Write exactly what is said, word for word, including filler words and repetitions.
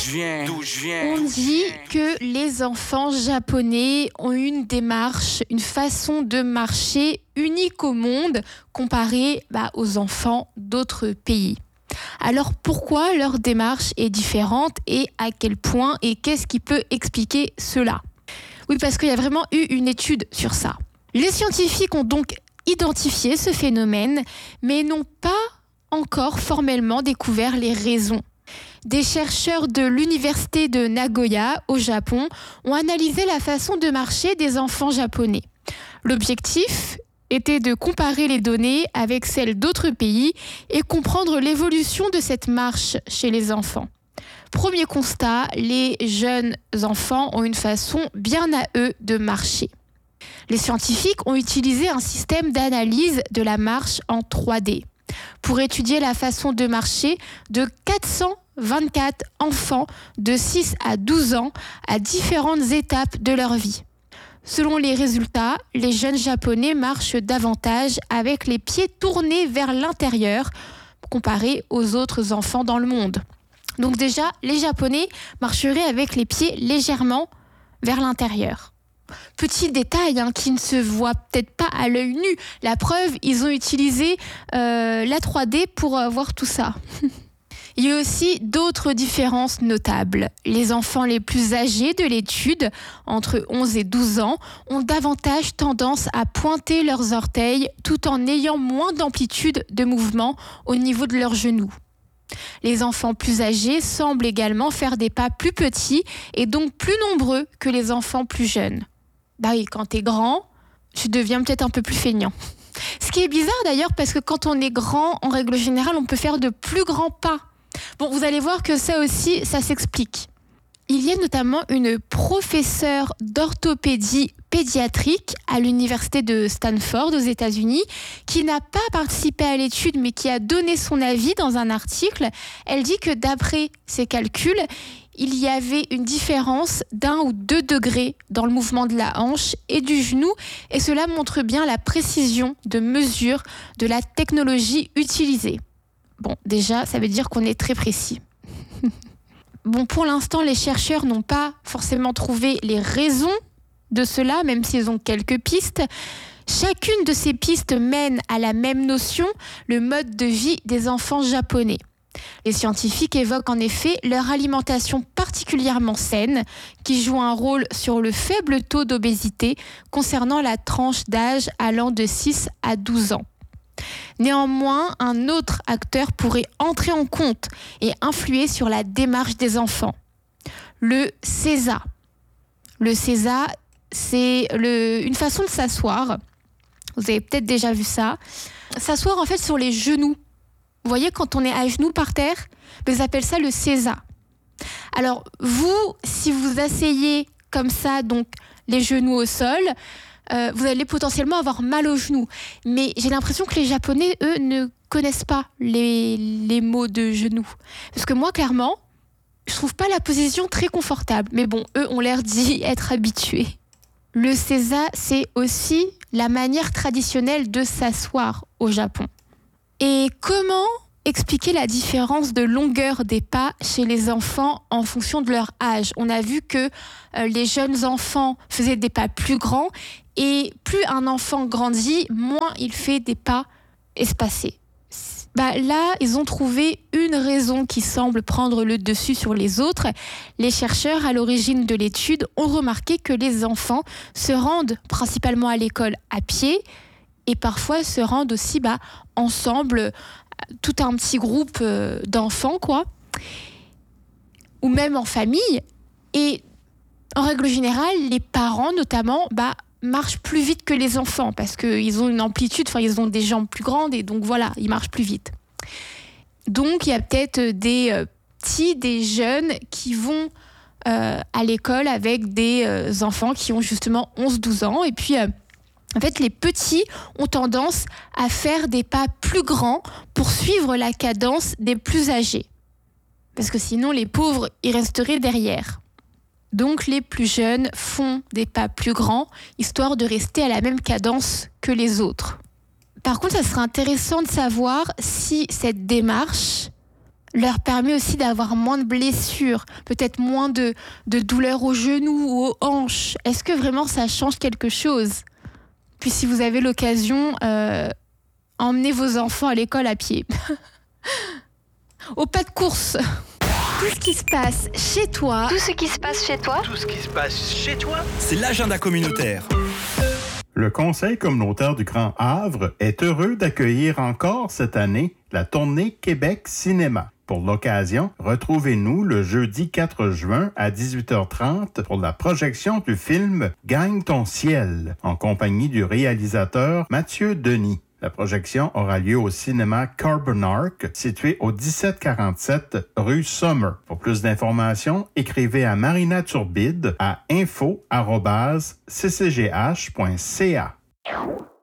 je viens, d'où je viens. On dit que les enfants japonais ont une démarche, une façon de marcher unique au monde comparée bah, aux enfants d'autres pays. Alors pourquoi leur démarche est différente et à quel point et qu'est-ce qui peut expliquer cela ? Oui, parce qu'il y a vraiment eu une étude sur ça. Les scientifiques ont donc identifié ce phénomène, mais n'ont pas encore formellement découvert les raisons. Des chercheurs de l'université de Nagoya, au Japon, ont analysé la façon de marcher des enfants japonais. L'objectif était de comparer les données avec celles d'autres pays et comprendre l'évolution de cette marche chez les enfants. Premier constat, les jeunes enfants ont une façon bien à eux de marcher. Les scientifiques ont utilisé un système d'analyse de la marche en trois D pour étudier la façon de marcher de quatre cent vingt-quatre enfants de six à douze ans à différentes étapes de leur vie. Selon les résultats, les jeunes japonais marchent davantage avec les pieds tournés vers l'intérieur comparé aux autres enfants dans le monde. Donc déjà, les Japonais marcheraient avec les pieds légèrement vers l'intérieur. Petit détail hein, qui ne se voit peut-être pas à l'œil nu. La preuve, ils ont utilisé euh, la trois D pour euh, voir tout ça. Il y a aussi d'autres différences notables. Les enfants les plus âgés de l'étude, entre onze et douze ans, ont davantage tendance à pointer leurs orteils tout en ayant moins d'amplitude de mouvement au niveau de leurs genoux. Les enfants plus âgés semblent également faire des pas plus petits et donc plus nombreux que les enfants plus jeunes. Bah oui, quand t'es grand, tu deviens peut-être un peu plus feignant. Ce qui est bizarre d'ailleurs parce que quand on est grand, en règle générale, on peut faire de plus grands pas. Bon, vous allez voir que ça aussi, ça s'explique. Il y a notamment une professeure d'orthopédie pédiatrique à l'université de Stanford aux États-Unis qui n'a pas participé à l'étude mais qui a donné son avis dans un article. Elle dit que d'après ses calculs, il y avait une différence d'un ou deux degrés dans le mouvement de la hanche et du genou et cela montre bien la précision de mesure de la technologie utilisée. Bon, déjà, ça veut dire qu'on est très précis. Bon, pour l'instant, les chercheurs n'ont pas forcément trouvé les raisons de cela, même s'ils ont quelques pistes. Chacune de ces pistes mène à la même notion, le mode de vie des enfants japonais. Les scientifiques évoquent en effet leur alimentation particulièrement saine, qui joue un rôle sur le faible taux d'obésité concernant la tranche d'âge allant de six à douze ans. Néanmoins, un autre acteur pourrait entrer en compte et influer sur la démarche des enfants. Le seiza. Le seiza, c'est le, une façon de s'asseoir. Vous avez peut-être déjà vu ça. S'asseoir en fait sur les genoux. Vous voyez, quand on est à genoux par terre, ils appellent ça le seiza. Alors, vous, si vous asseyez comme ça, donc les genoux au sol, Euh, vous allez potentiellement avoir mal aux genoux. Mais j'ai l'impression que les Japonais, eux, ne connaissent pas les, les mots de genoux. Parce que moi, clairement, je trouve pas la position très confortable. Mais bon, eux ont l'air d'y être habitués. Le seiza, c'est aussi la manière traditionnelle de s'asseoir au Japon. Et comment expliquer la différence de longueur des pas chez les enfants en fonction de leur âge ? On a vu que euh, les jeunes enfants faisaient des pas plus grands et plus un enfant grandit, moins il fait des pas espacés. Bah, là, ils ont trouvé une raison qui semble prendre le dessus sur les autres. Les chercheurs à l'origine de l'étude ont remarqué que les enfants se rendent principalement à l'école à pied et parfois se rendent aussi bah, ensemble, tout un petit groupe d'enfants, quoi, ou même en famille. Et en règle générale, les parents, notamment, bah, marchent plus vite que les enfants parce qu'ils ont une amplitude, enfin, ils ont des jambes plus grandes et donc voilà, ils marchent plus vite. Donc, il y a peut-être des euh, petits, des jeunes qui vont euh, à l'école avec des euh, enfants qui ont justement onze douze ans et puis... Euh, En fait, les petits ont tendance à faire des pas plus grands pour suivre la cadence des plus âgés. Parce que sinon, les pauvres, ils resteraient derrière. Donc, les plus jeunes font des pas plus grands, histoire de rester à la même cadence que les autres. Par contre, ça serait intéressant de savoir si cette démarche leur permet aussi d'avoir moins de blessures, peut-être moins de, de douleurs aux genoux ou aux hanches. Est-ce que vraiment ça change quelque chose ? Puis si vous avez l'occasion, euh, emmenez vos enfants à l'école à pied. Au pas de course. Tout ce qui se passe chez toi. Tout ce qui se passe chez toi. Tout ce qui se passe chez toi. C'est l'agenda communautaire. Le Conseil communautaire du Grand Havre est heureux d'accueillir encore cette année la tournée Québec Cinéma. Pour l'occasion, retrouvez-nous le jeudi quatre juin à dix-huit heures trente pour la projection du film « Gagne ton ciel » en compagnie du réalisateur Mathieu Denis. La projection aura lieu au cinéma Carbonark, situé au dix-sept quarante-sept rue Sommer. Pour plus d'informations, écrivez à Marina Turbide à info arobase c c g h point c a.